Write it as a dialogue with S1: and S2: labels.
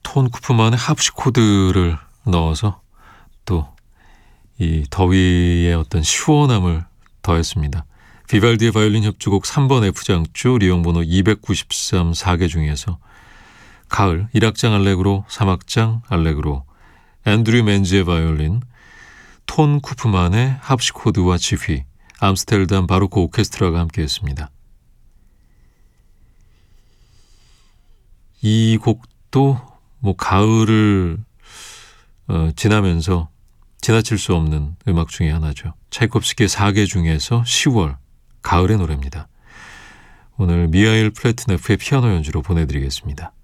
S1: 톤 쿠프만의 하프시코드를 넣어서 또 이 더위의 어떤 시원함을 더했습니다. 비발디의 바이올린 협주곡 3번 F장조 리용번호 293 4개 중에서 가을 1악장 알레그로, 3악장 알레그로, 앤드류 맨지의 바이올린, 톤 쿠프만의 하프시코드와 지휘, 암스테르담 바로크 오케스트라가 함께했습니다. 이 곡도 뭐 가을을 지나면서 지나칠 수 없는 음악 중에 하나죠. 차이콥스키의 4개 중에서 10월, 가을의 노래입니다. 오늘 미하일 플래트네프의 피아노 연주로 보내드리겠습니다.